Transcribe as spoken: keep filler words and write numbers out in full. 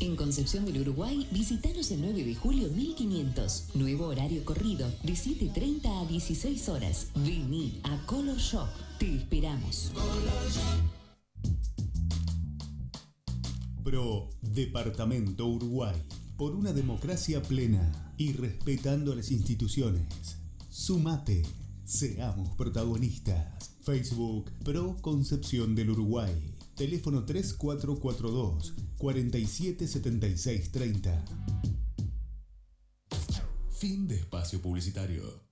En Concepción del Uruguay, visítanos el nueve de julio mil quinientos. Nuevo horario corrido, de siete treinta a dieciséis horas. Vení a Color Shop. Te esperamos. Pro Departamento Uruguay. Por una democracia plena y respetando a las instituciones. Sumate. Seamos protagonistas. Facebook Pro Concepción del Uruguay. Teléfono tres cuatro cuatro dos, cuatro siete siete seis tres cero. Fin de espacio publicitario.